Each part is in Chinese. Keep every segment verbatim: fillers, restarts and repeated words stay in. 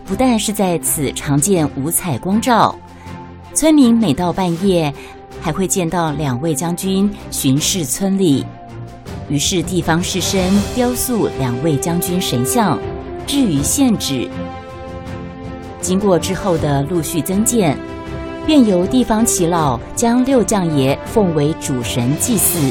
不但是在此常见五彩光照，村民每到半夜还会见到两位将军巡视村里。于是地方士绅雕塑两位将军神像，置于县址。经过之后的陆续增建，便由地方耆老将六将爷奉为主神祭祀。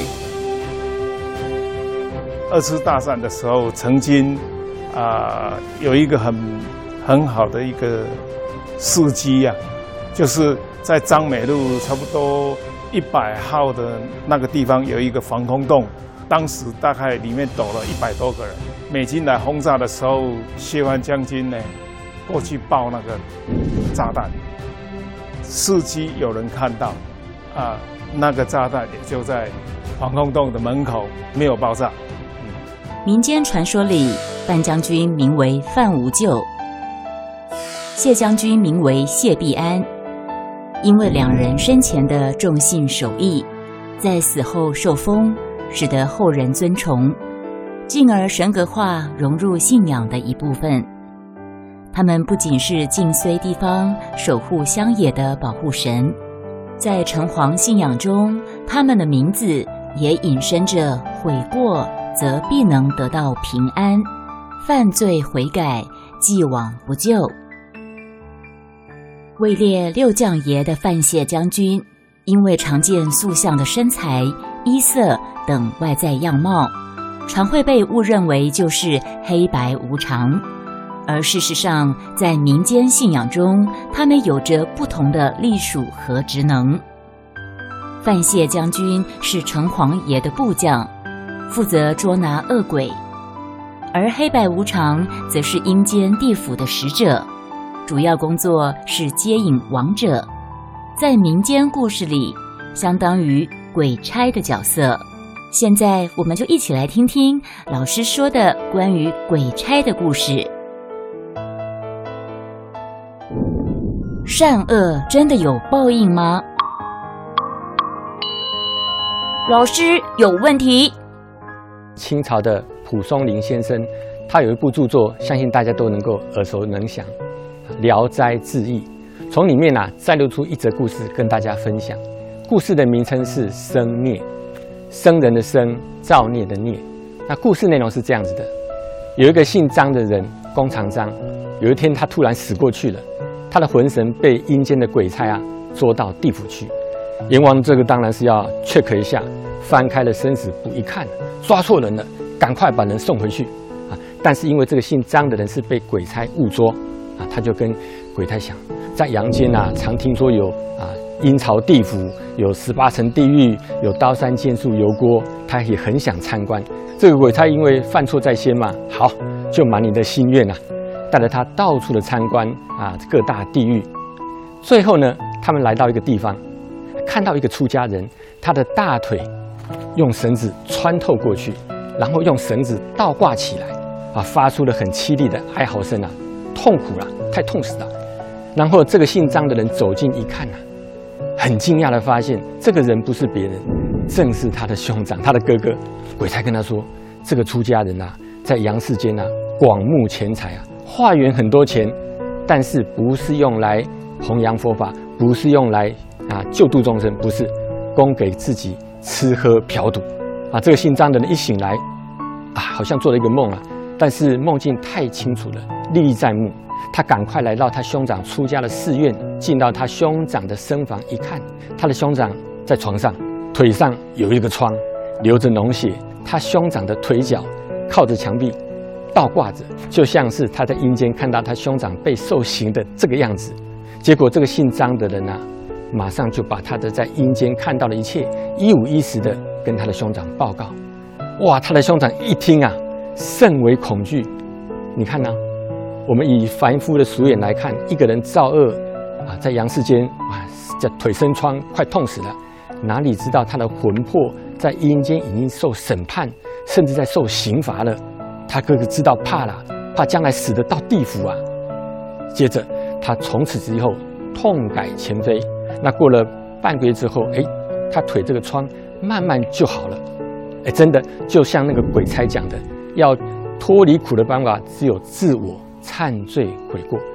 二次大战的时候，曾经啊、呃、有一个很很好的一个事迹啊，就是在张美路差不多一百号的那个地方有一个防空洞，当时大概里面躲了一百多个人。美军来轰炸的时候，谢万将军呢过去爆那个炸弹，事迹有人看到啊，那个炸弹也就在防空洞的门口，没有爆炸。 民间传说里，范将军名为范无咎，谢将军名为谢必安，因为两人生前的重信守义，在死后受封，使得后人尊崇，进而神格化，融入信仰的一部分。他们不仅是晋绥地方守护乡野的保护神，在城隍信仰中，他们的名字也引申着悔过则必能得到平安，犯罪悔改，既往不咎。位列六将爷的范谢将军，因为常见塑像的身材、衣色等外在样貌，常会被误认为就是黑白无常，而事实上，在民间信仰中，他们有着不同的隶属和职能。范谢将军是城隍爷的部将，负责捉拿恶鬼，而黑白无常则是阴间地府的使者，主要工作是接引亡者，在民间故事里相当于鬼差的角色。现在我们就一起来听听老师说的关于鬼差的故事。善恶真的有报应吗？老师有问题。 清朝的蒲松龄先生，他有一部著作，相信大家都能够耳熟能详，《聊斋志异》。从里面啊摘录出一则故事跟大家分享。故事的名称是生孽，生人的生，造孽的孽。那故事内容是这样子的：有一个姓张的人，弓长张，有一天他突然死过去了，他的魂神被阴间的鬼差啊捉到地府去。阎王这个当然是要 check 一下，翻开了生死簿一看，抓错人了，赶快把人送回去啊！但是因为这个姓张的人是被鬼差误捉啊，他就跟鬼差讲，在阳间啊，常听说有啊阴曹地府，有十八层地狱，有刀山剑树油锅，他也很想参观。这个鬼差因为犯错在先嘛，好，就满你的心愿啊，带着他到处的参观啊各大地狱。最后呢，他们来到一个地方，看到一个出家人，他的大腿用绳子穿透过去，然后用绳子倒挂起来，啊，发出了很凄厉的哀嚎声啊，痛苦了，太痛死了。然后这个姓张的人走近一看啊，很惊讶的发现，这个人不是别人，正是他的兄长，他的哥哥。鬼差跟他说，这个出家人啊，在阳世间啊，广募钱财啊，化缘很多钱，但是不是用来弘扬佛法，不是用来啊救度众生，不是供给自己吃喝嫖赌啊。这个姓张的人一醒来啊，好像做了一个梦啊，但是梦境太清楚了，历历在目。他赶快来到他兄长出家的寺院，进到他兄长的僧房一看，他的兄长在床上，腿上有一个疮，流着脓血，他兄长的腿脚靠着墙壁倒挂着，就像是他在阴间看到他兄长被受刑的这个样子。结果这个姓张的人啊，马上就把他的在阴间看到的一切一五一十的跟他的兄长报告。哇，他的兄长一听啊，甚为恐惧。你看呢、啊？我们以凡夫的俗眼来看，一个人造恶啊，在阳世间啊，这腿生疮，快痛死了，哪里知道他的魂魄在阴间已经受审判，甚至在受刑罚了。他哥哥知道怕了，怕将来死得到地府啊。接着他从此之后痛改前非。那过了半个月之后，哎，他腿这个疮慢慢就好了。哎，真的就像那个鬼差讲的，要脱离苦的办法只有自我忏罪悔过。